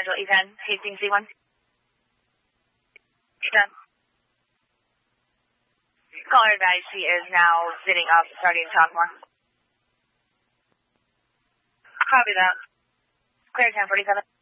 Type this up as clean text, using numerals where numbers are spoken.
schedule E10, Hastings C1. Done. Caller advised she is now sitting up, starting to talk more. Copy that. Clear 1047.